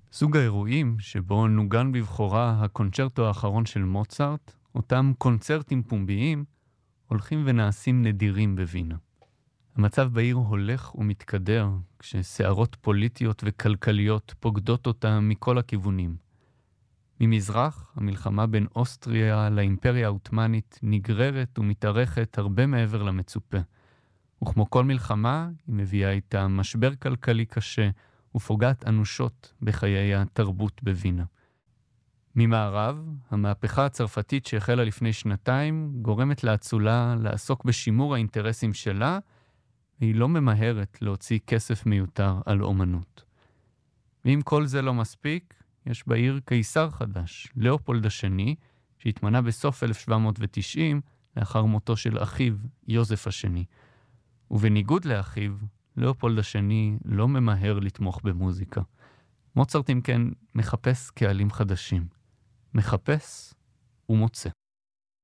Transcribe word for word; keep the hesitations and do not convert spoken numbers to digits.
סוג האירועים שבו נוגן בבחורה הקונצ'רטו האחרון של מוצרט, אותם קונצרטים פומביים, הולכים ונעשים נדירים בווינה. המצב בעיר הולך ומתקדר, כשסערות פוליטיות וכלכליות פוקדות אותה מכל הכיוונים. ממזרח, המלחמה בין אוסטריה לאימפריה העות'מאנית נגררת ומתארכת הרבה מעבר למצופה. וכמו כל מלחמה, היא מביאה איתה משבר כלכלי קשה ופוגעת אנושות בחיי התרבות בווינה. ממערב, המהפכה הצרפתית שהחלה לפני שנתיים גורמת לאצולה לעסוק בשימור האינטרסים שלה, והיא לא ממהרת להוציא כסף מיותר על אומנות. ואם כל זה לא מספיק, יש בעיר קיסר חדש, לאופולד השני, שהתמנה בסוף אלף שבע מאות ותשעים לאחר מותו של אחיו, יוזף השני. ובניגוד לאחיו, לאופולד השני לא ממהר לתמוך במוזיקה. מוצרט אם כן מחפש קהלים חדשים. מחפש ומוצא.